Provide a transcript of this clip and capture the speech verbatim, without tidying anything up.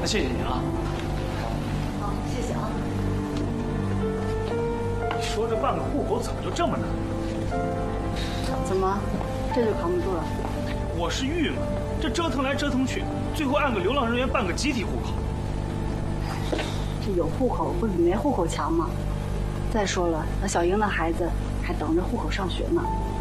那谢谢您啊。 好，谢谢啊。 你说这办个户口怎么就这么难？ 怎么，这就扛不住了？ 我是郁闷，这折腾来折腾去，最后按个流浪人员办个集体户口。 这有户口不比没户口强吗？再说了，那小英的孩子还等着户口上学呢。